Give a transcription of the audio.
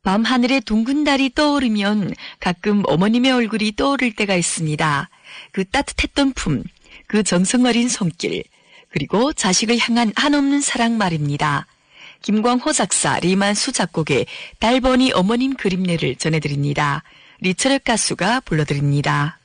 밤하늘에 둥근 달이 떠오르면 가끔 어머님의 얼굴이 떠오를 때가 있습니다. 그 따뜻했던 품, 그 정성 어린 손길, 그리고 자식을 향한 한없는 사랑 말입니다. 김광호 작사, 리만수 작곡의 달버니 어머님 그림례를 전해드립니다. 리처렛 가수가 불러드립니다.